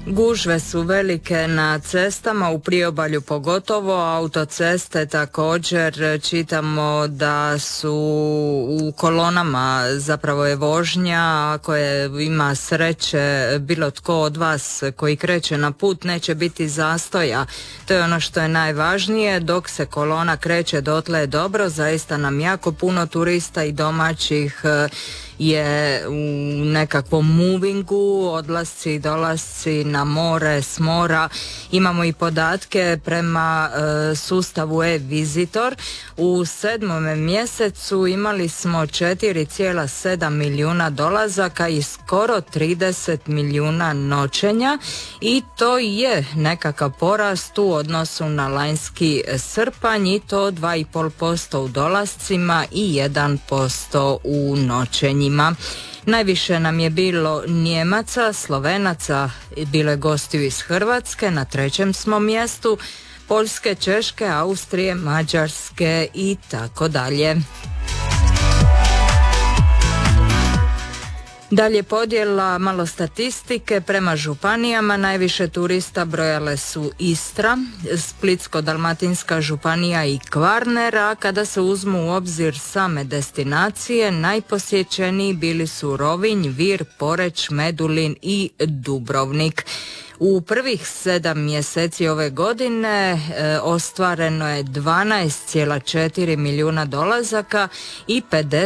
Gužve su velike na cestama, u priobalju pogotovo, autoceste također. Čitamo da su u kolonama, zapravo je vožnja, ako ima sreće bilo tko od vas koji kreće na put, neće biti zastoja. To je ono što je najvažnije. Dok se kolona kreće dotle je dobro, zaista nam jako puno turista i domaćih je u nekakvom movingu, odlasci i dolasci na more, s mora. Imamo i podatke prema sustavu e-Visitor. U 7. mjesecu imali smo 4,7 milijuna dolazaka i skoro 30 milijuna noćenja i to je nekakav porast u odnosu na lanjski srpanj i to 2,5% u dolascima i 1% u noćenjima. Najviše nam je bilo Nijemaca, Slovenaca, bilo je gostiju iz Hrvatske, na 3. smo mjestu, Poljske, Češke, Austrije, Mađarske i tako dalje. Dalje podjela, malo statistike prema županijama. Najviše turista brojale su Istra, Splitsko-dalmatinska županija i Kvarner, a kada se uzmu u obzir same destinacije, najposjećeniji bili su Rovinj, Vir, Poreč, Medulin i Dubrovnik. U prvih 7 mjeseci ove godine ostvareno je 12,4 milijuna dolazaka i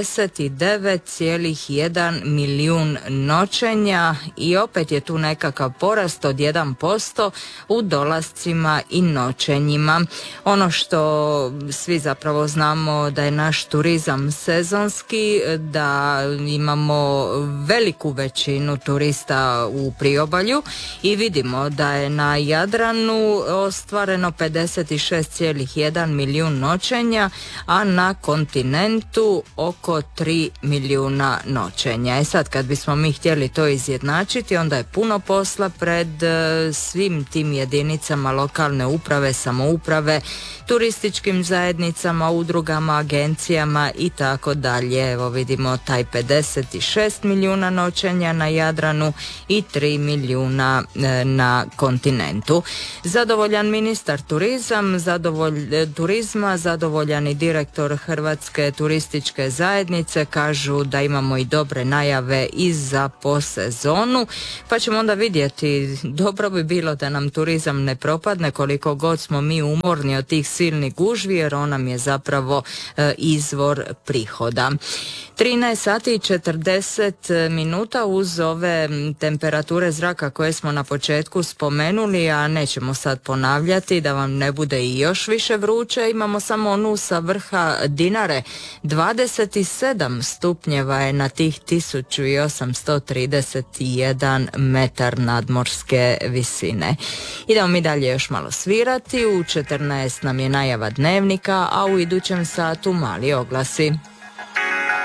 59,1 milijun noćenja i opet je tu nekakav porast od 1% u dolascima i noćenjima. Ono što svi zapravo znamo da je naš turizam sezonski, da imamo veliku većinu turista u priobalju i vidimo da je na Jadranu ostvareno 56,1 milijun noćenja, a na kontinentu oko 3 milijuna noćenja. Sad kad bismo mi htjeli to izjednačiti, onda je puno posla pred svim tim jedinicama lokalne uprave, samouprave, turističkim zajednicama, udrugama, agencijama i tako dalje. Evo vidimo taj 56 milijuna noćenja na Jadranu i 3 milijuna na kontinentu. Zadovoljan ministar turizma, zadovoljan i direktor Hrvatske turističke zajednice, kažu da imamo i dobre najave i za posezonu, pa ćemo onda vidjeti. Dobro bi bilo da nam turizam ne propadne koliko god smo mi umorni od tih silnih gužvi, jer on nam je zapravo izvor prihoda. 13 sati i 40 minuta uz ove temperature zraka koje smo na početku spomenuli, a nećemo sad ponavljati da vam ne bude i još više vruće. Imamo samo onu sa vrha Dinare, 27 stupnjeva je na tih 1831 metar nadmorske visine. Idemo mi dalje još malo svirati, u 14 nam je najava dnevnika, a u idućem satu mali oglasi.